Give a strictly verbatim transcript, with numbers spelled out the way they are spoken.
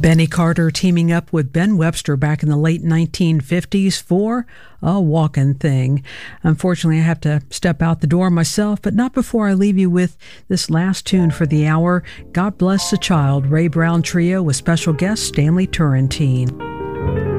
Benny Carter teaming up with Ben Webster back in the late nineteen fifties for A Walkin' Thing. Unfortunately, I have to step out the door myself, but not before I leave you with this last tune for the hour. God Bless the Child, Ray Brown Trio with special guest Stanley Turrentine.